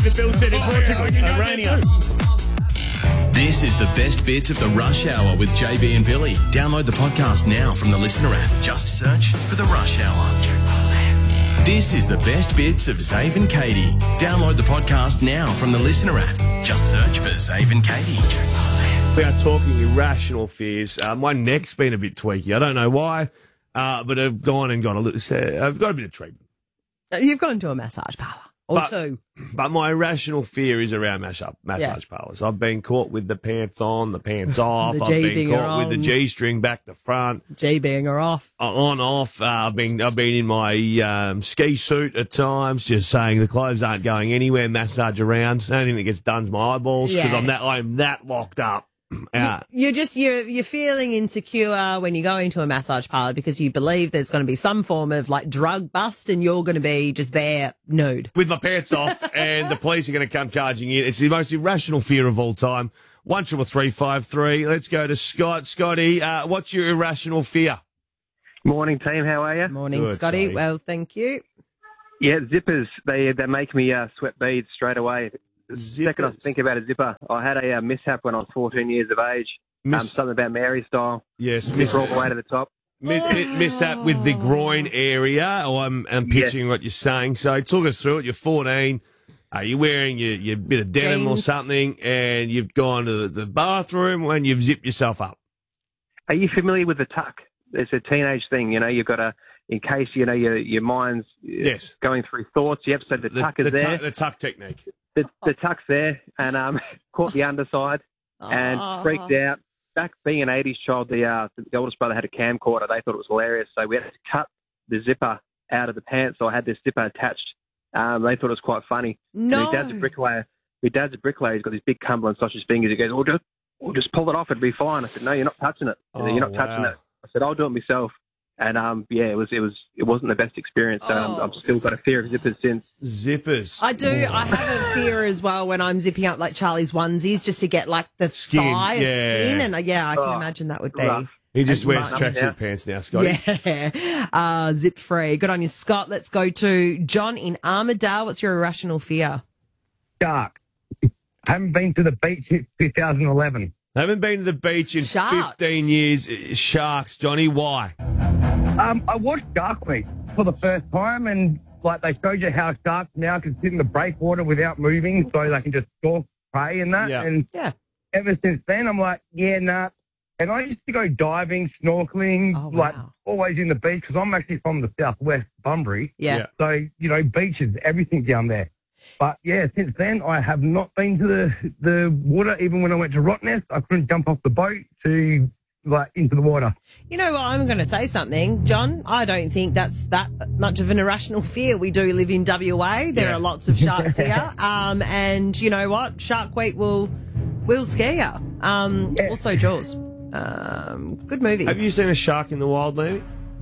that Bill said in Portugal. Urania. This is the best bits of the Rush Hour with JB and Billy. Download the podcast now from the Listener app. Just search for the Rush Hour. This is the best bits of Zave and Katie. Download the podcast now from the Listener app. Just search for Zave and Katie. We are talking irrational fears. My neck's been a bit tweaky. I don't know why, but I've gone and got I've got a bit of treatment. You've gone to a massage parlour or two. But my irrational fear is around massage parlours. I've been caught with the pants on, the pants off. The I've been caught with the G-string back to front. G-being her off. On, off. I've been in my ski suit at times, just saying the clothes aren't going anywhere, massage around. The only thing that gets done is my eyeballs because I'm that locked up. You're feeling insecure when you go into a massage parlour because you believe there's going to be some form of like drug bust and you're going to be just there nude with my pants off, and the police are going to come charging in. It's the most irrational fear of all time. 13353. Let's go to Scott. Scotty, what's your irrational fear? Morning, team. How are you? Morning, Good, Scotty. Scotty. Well, thank you. Yeah, zippers. They make me sweat beads straight away. The second I think about a zipper, I had a mishap when I was 14 years of age. Something about Mary style. Yes, zipper all the way to the top. Mishap with the groin area. Or I'm picturing what you're saying. So talk us through it. You're 14. Are you wearing your bit of denim or something, and you've gone to the bathroom and you've zipped yourself up? Are you familiar with the tuck? It's a teenage thing. You know, you've got to, in case you know your mind's going through thoughts. You have to say the tuck is there. The tuck technique. The tuck's there, and caught the underside and freaked out. Back being an 80s child, the oldest brother had a camcorder. They thought it was hilarious, so we had to cut the zipper out of the pants. So I had this zipper attached. They thought it was quite funny. No. My dad's a bricklayer. He's got these big Cumberland sausage fingers. He goes, "We'll just pull it off. It'll be fine." I said, "No, you're not touching it. You're not touching it." I said, "I'll do it myself." And it wasn't the best experience. I've still got a fear of zippers since. Zippers. I do. I have a fear as well when I'm zipping up like Charlie's onesies just to get like the Skin, thigh yeah. skin, and I can imagine that would be. Rough. He just wears tracksuit pants now, Scotty. Yeah, zip free. Good on you, Scott. Let's go to John in Armidale. What's your irrational fear? Shark. Haven't been to the beach since 2011. Haven't been to the beach in Sharks. 15 years. Sharks, Johnny. Why? I watched Shark Week for the first time, and like they showed you how sharks now can sit in the breakwater without moving, so they can just stalk prey and that. Yeah. And ever since then, I'm like, nah. And I used to go diving, snorkeling, like always in the beach, because I'm actually from the southwest, Bunbury. Yeah. So, beaches, everything down there. But, since then, I have not been to the water. Even when I went to Rottnest, I couldn't jump off the boat to, into the water. You know what? I'm going to say something, John. I don't think that's that much of an irrational fear. We do live in WA. There are lots of sharks here. And you know what? Shark Week will scare you. Also, Jaws. Good movie. Have you seen a shark in the wild, Lee?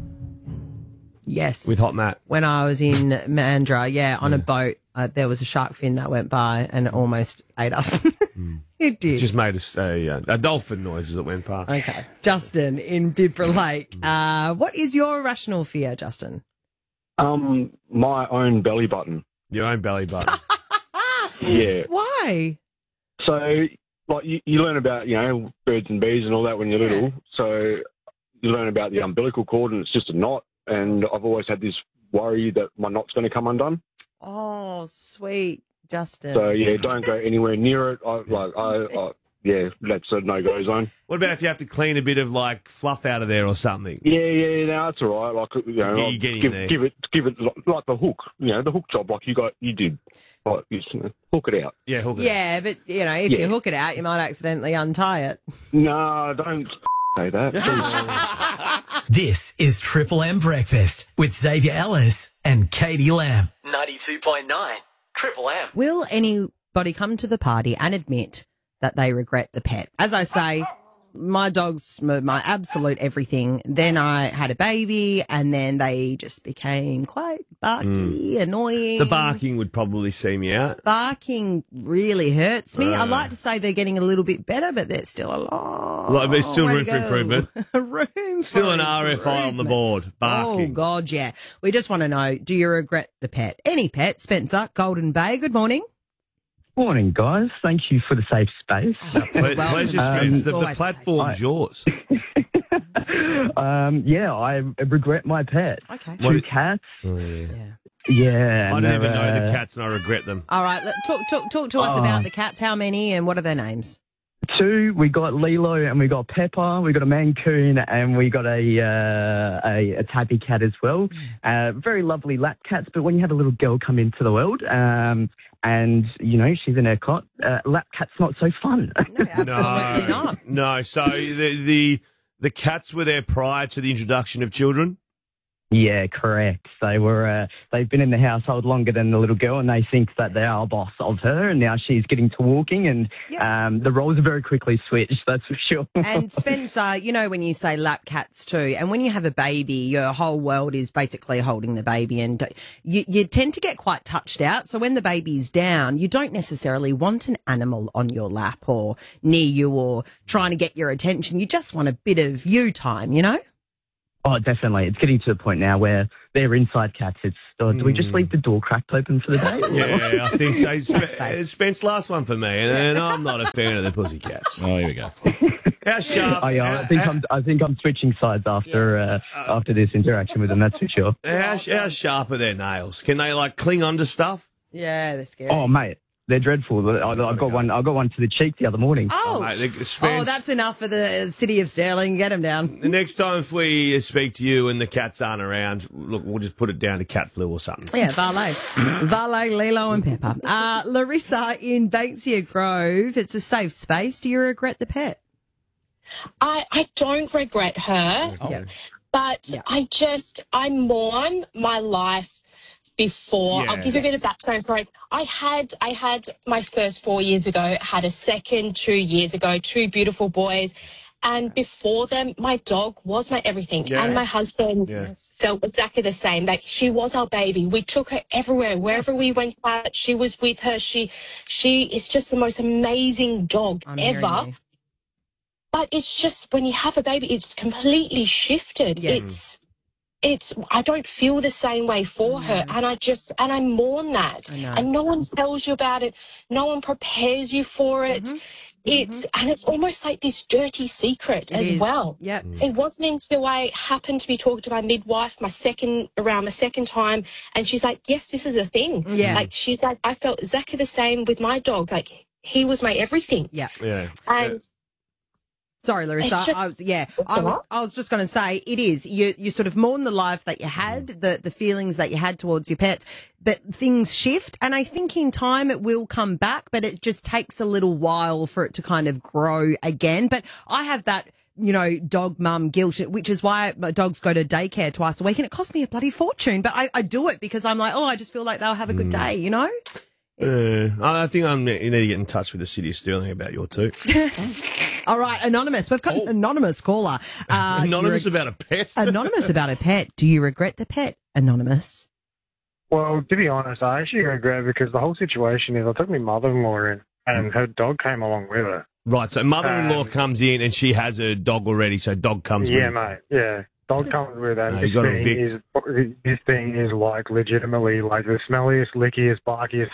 Yes. With Hot Matt? When I was in Mandurah, on a boat, there was a shark fin that went by and it almost ate us. It did. Just made a dolphin noise as it went past. Okay. Justin in Bibra Lake. What is your irrational fear, Justin? My own belly button. Your own belly button. Yeah. Why? So, like, you learn about, birds and bees and all that when you're little. So you learn about the umbilical cord and it's just a knot. And I've always had this worry that my knot's going to come undone. Oh, sweet, Justin. So, don't go anywhere near it. That's a no-go zone. What about if you have to clean a bit of, fluff out of there or something? Yeah, no, that's all right. Give it like the hook, the hook job you did. Hook it out. Yeah, hook it out. Yeah, but, if you hook it out, you might accidentally untie it. No, don't say that. This is Triple M Breakfast with Xavier Ellis and Katie Lamb. 92.9 Triple M. Will anybody come to the party and admit that they regret the pet? As I say, my dog's my absolute everything. Then I had a baby and then they just became quite barky, annoying. The barking would probably see me out. Barking really hurts me. I'd like to say they're getting a little bit better, but there's still a lot. There's still way room to for go. improvement. Still an RFI on the board. Barking. Oh, God, yeah. We just want to know, do you regret the pet? Any pet? Spencer, Golden Bay, good morning. Morning, guys. Thank you for the safe space. Pleasure, Smith. The platform's yours. I regret my pet. Okay. 2 cats. Oh, yeah. Yeah. I don't even know the cats and I regret them. All right, talk to us about the cats. How many and what are their names? 2, we got Lilo and we got Pepper, we got a Mancoon and we got a tabby cat as well. Very lovely lap cats, but when you have a little girl come into the world and, you know, she's in her cot, lap cat's not so fun. No, absolutely not. No, so the cats were there prior to the introduction of children? Yeah, correct. They've been in the household longer than the little girl, and they think that they are boss of her, and now she's getting to walking, and the roles are very quickly switched, that's for sure. And Spencer, you know when you say lap cats too, and when you have a baby, your whole world is basically holding the baby, and you tend to get quite touched out. So when the baby's down, you don't necessarily want an animal on your lap or near you or trying to get your attention. You just want a bit of you time, you know? Oh, definitely. It's getting to the point now where they're inside cats. Do we just leave the door cracked open for the day? Yeah, I think so. Spence, last one for me, and I'm not a fan of the pussycats. Oh, here we go. How sharp? I think I'm switching sides after this interaction with them. That's for sure. How sharp are their nails? Can they like cling onto stuff? Yeah, they're scary. Oh, mate. They're dreadful. I got one to the cheek the other morning. Oh, mate, that's enough for the city of Stirling. Get them down. The next time if we speak to you and the cats aren't around, look, we'll just put it down to cat flu or something. Yeah, Valet, Lilo and Pepper. Larissa in Banksia Grove. It's a safe space. Do you regret the pet? I don't regret her, but I mourn my life before. I'll give you a bit of backstory. Sorry. I had my first 4 years ago, had a second 2 years ago, 2 beautiful boys. And before them, my dog was my everything. Yes. And my husband felt exactly the same. Like, she was our baby. We took her everywhere. Wherever we went out, she was with her. She is just the most amazing dog ever. But it's just, when you have a baby, it's completely shifted. Yes. I don't feel the same way for her, and I mourn that. And no one tells you about it. No one prepares you for it. And it's almost like this dirty secret as well. Yep. It wasn't until I happened to be talking to my midwife around my second time, and she's like, yes, this is a thing. Yeah. Like, she's like, I felt exactly the same with my dog. Like, he was my everything. Yeah. And sorry, Larissa. I was just going to say, it is. You sort of mourn the life that you had, the feelings that you had towards your pets, but things shift. And I think in time it will come back, but it just takes a little while for it to kind of grow again. But I have that, you know, dog mum guilt, which is why my dogs go to daycare twice a week, and it costs me a bloody fortune. But I do it because I'm like, I just feel like they'll have a good day, you know? I think you need to get in touch with the City of Stirling about your two. All right, Anonymous. We've got an anonymous caller. Anonymous about a pet? Anonymous about a pet. Do you regret the pet, Anonymous? Well, to be honest, I actually regret it because the whole situation is I took my mother-in-law in and her dog came along with her. Right, so mother-in-law comes in and she has a dog already, so dog comes with. Yeah, mate, yeah. Dog comes with her. No, this thing is like legitimately like the smelliest, lickiest, barkiest.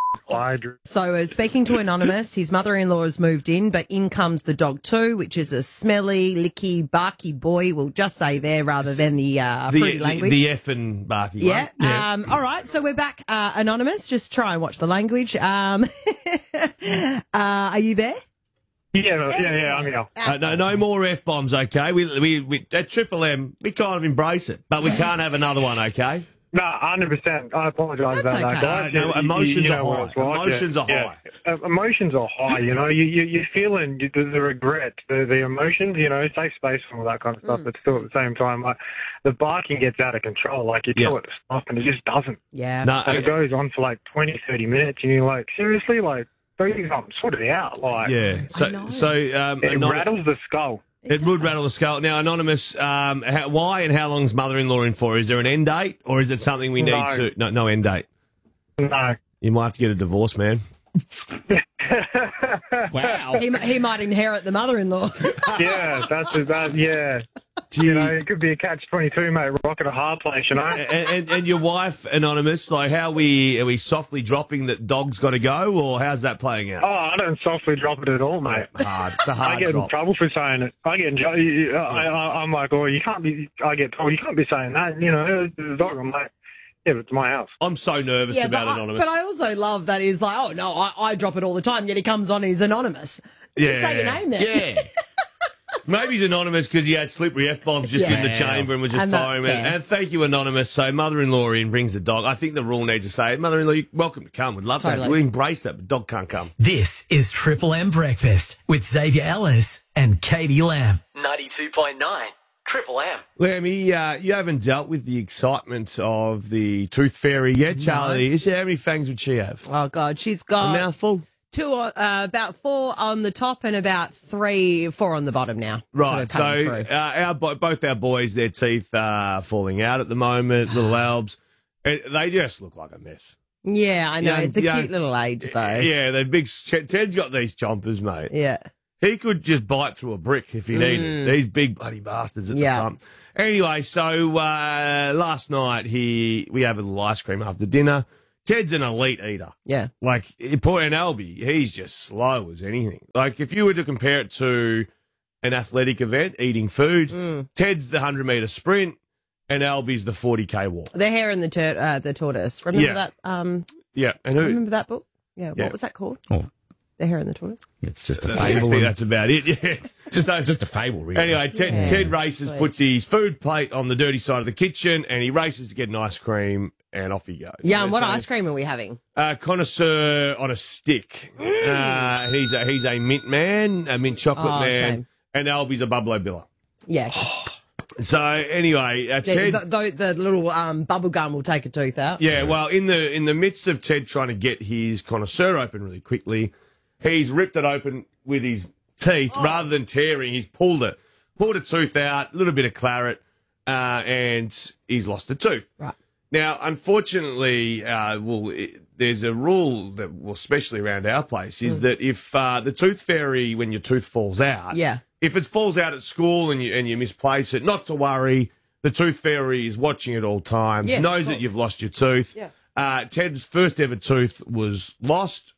So speaking to Anonymous, his mother-in-law has moved in, but in comes the dog too, which is a smelly, licky, barky boy. We'll just say there rather than the fruity language. The F and barky one. Yeah. All right, so we're back. Anonymous, just try and watch the language. Are you there? Yeah, I'm here. No more F-bombs, okay? We at Triple M, we kind of embrace it, but we can't have another one, okay? No, 100%. I apologise about that, guys. No, emotions are high. Emotions are high. Emotions are high, you know. You're feeling the regret, the emotions, you know, safe space and all that kind of stuff, but still at the same time, like, the barking gets out of control. Like, you tell it to stop and it just doesn't. Yeah. No, and it goes on for like 20, 30 minutes and you're like, seriously? Like, sort it out. Like, yeah. It rattles the skull. It would rattle the skull. Now, Anonymous, why and how long's mother-in-law in for? Is there an end date, or is it something we need to... No end date. No. You might have to get a divorce, man. Wow. He might inherit the mother-in-law. Yeah, yeah. You know, it could be a catch-22, mate. Rock at a hard place, you know. And your wife, Anonymous, like, are we softly dropping that dog's got to go, or how's that playing out? Oh, I don't softly drop it at all, mate. Hard. It's a hard I get drop. in trouble for saying it. I'm like, oh, you can't be. I get told you can't be saying that. You know, the dog. I'm like, yeah, but it's my house. I'm so nervous about Anonymous. But I also love that he's like, oh no, I drop it all the time. Yet he comes on, he's anonymous. Just say your name then. Yeah. Maybe he's anonymous because he had slippery F-bombs just in the chamber and was just firing them. And thank you, Anonymous. So mother-in-law in brings the dog. I think the rule needs to say, mother-in-law, you're welcome to come. We'd love that. We embrace that, but dog can't come. This is Triple M Breakfast with Xavier Ellis and Katie Lamb. 92.9 Triple M. Lammy, you haven't dealt with the excitement of the Tooth Fairy yet, Charlie. How many fangs would she have? Oh, God, she's got... A mouthful? About 4 on the top and about 4 on the bottom now. Right, so both our boys, their teeth are falling out at the moment, little Albs. They just look like a mess. Yeah, I know. It's a cute little age, though. Yeah, they're big. Ted's got these chompers, mate. Yeah. He could just bite through a brick if he needed. These big bloody bastards at the front. Anyway, so last night we have a little ice cream after dinner. Ted's an elite eater. Yeah. Like, poor Albie, he's just slow as anything. Like, if you were to compare it to an athletic event, eating food, Ted's the 100-metre sprint and Albie's the 40K walk. The Hare and the Tortoise. Remember that? Yeah. And who? Remember that book? Yeah. What was that called? Oh. The Hare and the Tortoise? It's just a I fable. think that's about it, yeah. Just a fable, really. Anyway, Ted races, puts his food plate on the dirty side of the kitchen, and he races to get an ice cream, and off he goes. Yeah, and what ice cream are we having? Connoisseur on a stick. He's a mint man, a mint chocolate man, shame. and Albie's a Bubblo Billa. Yeah. So anyway, Ted, the little bubble gum will take a tooth out. Yeah, well, in the midst of Ted trying to get his connoisseur open really quickly, he's ripped it open with his teeth rather than tearing. He's pulled a tooth out, a little bit of claret, and he's lost a tooth. Right. Now, unfortunately, there's a rule that, especially around our place, is that if the tooth fairy, when your tooth falls out, if it falls out at school and you misplace it, not to worry. The tooth fairy is watching at all times, knows that you've lost your tooth. Yeah. Ted's first ever tooth was lost,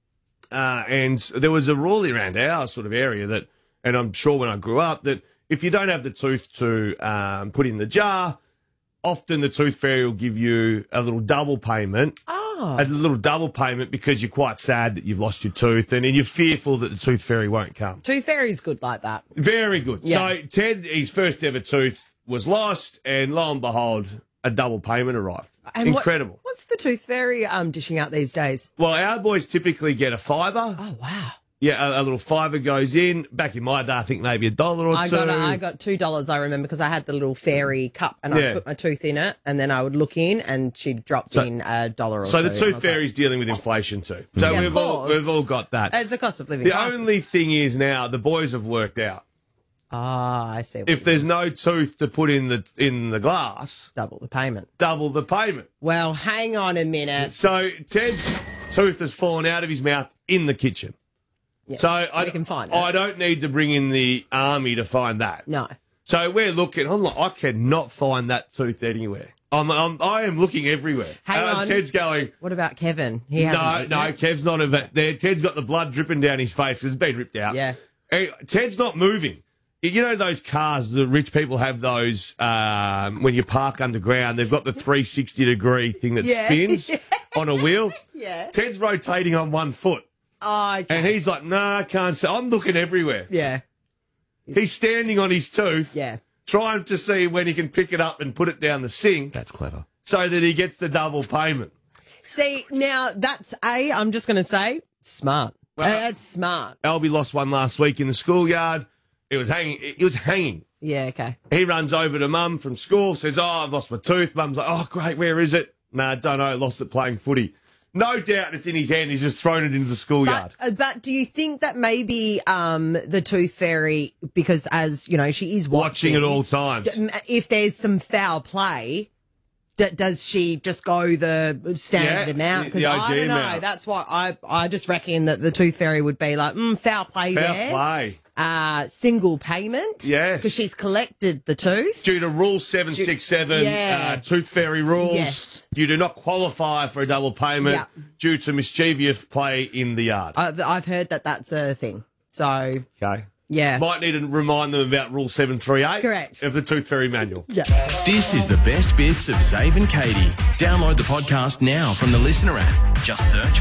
and there was a rule around our sort of area that, and I'm sure when I grew up, that if you don't have the tooth to put in the jar, often the tooth fairy will give you a little double payment. A little double payment because you're quite sad that you've lost your tooth and you're fearful that the tooth fairy won't come. Tooth fairy's good like that. Very good. Yeah. So Ted, his first ever tooth was lost, and lo and behold, a double payment arrived. And incredible. What's the tooth fairy dishing out these days? Well, our boys typically get a $5. Oh, wow. Yeah, a little $5 goes in. Back in my day, I think maybe $1 or $2. I got $2, I remember, because I had the little fairy cup and I put my tooth in it and then I would look in and she'd dropped in $1 or $2. So the tooth fairy's dealing with inflation too. So we've all got that. It's the cost of living. The only thing is now the boys have worked out. I see. If there's no tooth to put in the glass, double the payment. Double the payment. Well, hang on a minute. So Ted's tooth has fallen out of his mouth in the kitchen. Yes, so we can find it. I don't need to bring in the army to find that. No. So we're looking. I'm like, I cannot find that tooth anywhere. I am looking everywhere. Hang on. Ted's going. What about Kevin? No, Kev's not there. Ted's got the blood dripping down his face. It's been ripped out. Yeah. Ted's not moving. You know those cars, the rich people have those when you park underground, they've got the 360-degree thing that spins on a wheel. Yeah. Ted's rotating on one foot. Oh, okay. And he's like, I can't see. I'm looking everywhere. Yeah. He's standing on his tooth. Yeah. Trying to see when he can pick it up and put it down the sink. That's clever. So that he gets the double payment. See, now that's I'm just going to say, smart. Well, that's smart. Albie lost one last week in the schoolyard. It was hanging. Yeah, okay. He runs over to Mum from school, says, I've lost my tooth. Mum's like, oh, great, where is it? Nah, don't know, lost it playing footy. No doubt it's in his hand. He's just thrown it into the schoolyard. But do you think that maybe the tooth fairy, because as, you know, she is watching at all times, if there's some foul play, does she just go the standard amount? Because I don't know. That's why I just reckon that the tooth fairy would be like, foul play there. Foul play. single payment. Yes. Because she's collected the tooth. Due to Rule 767, Tooth Fairy rules, Yes. you do not qualify for a double payment Yeah. due to mischievous play in the yard. I've heard that that's a thing. So, Okay. yeah. Might need to remind them about Rule 738 Correct. of the Tooth Fairy manual. Yeah. This is the best bits of Zave and Katie. Download the podcast now from the Listener app. Just search